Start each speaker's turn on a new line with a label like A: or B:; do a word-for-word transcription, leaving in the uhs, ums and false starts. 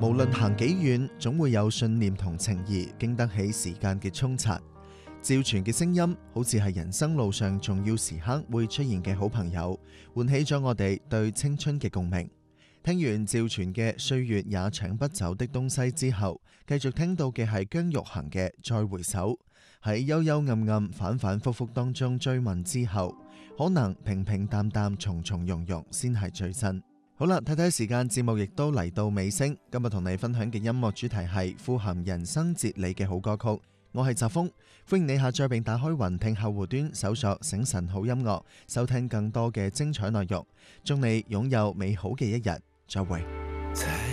A: 無論行幾遠，總會有信念同情誼經得起時間嘅沖刷。趙傳嘅聲音好似係人生路上重要時刻會出現嘅好朋友，喚起咗我哋對青春嘅共鳴。聽完趙傳嘅歲月也搶不走的東西之後，繼續聽到嘅係姜育恆嘅再回首。喺幽幽暗暗反反复复當中追問之後，可能平平淡淡從從容容先係最真。好啦，睇睇時間，節目亦都嚟到尾聲。今日同你分享嘅音樂主題係富含人生哲理嘅好歌曲。我係澤峰，歡迎你下載並打開雲聽客戶端，搜索醒晨好音樂，收聽更多嘅精彩內容。祝你擁有美好嘅一日，再會。